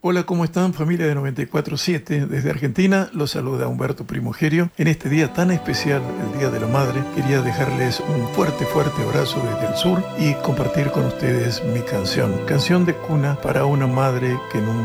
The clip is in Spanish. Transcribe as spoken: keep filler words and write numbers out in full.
Hola, ¿cómo están? Familia de noventa y cuatro siete. Desde Argentina los saluda Humberto Primogerio. En este día tan especial, el Día de la Madre, quería dejarles un fuerte, fuerte abrazo desde el sur y compartir con ustedes mi canción. Canción de cuna para una madre que nunca